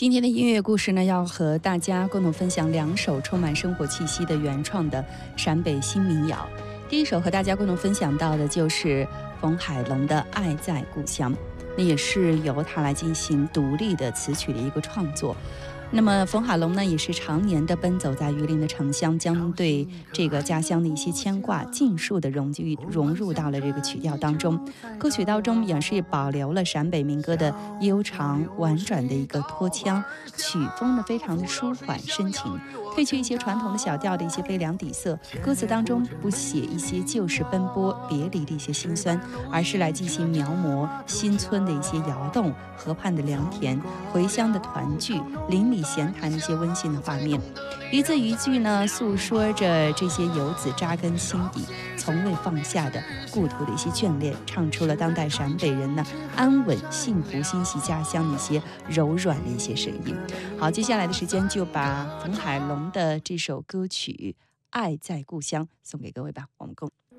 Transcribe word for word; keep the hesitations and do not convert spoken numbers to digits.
今天的音乐故事呢，要和大家共同分享两首充满生活气息的原创的陕北新民谣。第一首和大家共同分享到的就是冯海龙的《爱在故乡》，那也是由他来进行独立的词曲的一个创作。那么冯海龙呢，也是常年的奔走在榆林的城乡，将对这个家乡的一些牵挂尽数的融进融入到了这个曲调当中。歌曲当中也是保留了陕北民歌的悠长婉转的一个拖腔，曲风呢非常的舒缓深情，褪去一些传统的小调的一些悲凉底色。歌词当中不写一些旧时奔波别离的一些辛酸，而是来进行描摹新村的一些窑洞、河畔的良田、回乡的团聚、邻里闲谈的一些温馨的画面。一字一句呢，诉说着这些游子扎根心底、从未放下的故土的一些眷恋，唱出了当代陕北人呢安稳、幸福、欣喜家乡的一些柔软的一些声音。好，接下来的时间就把冯海龙的这首歌曲《爱在故乡》送给各位吧，我们共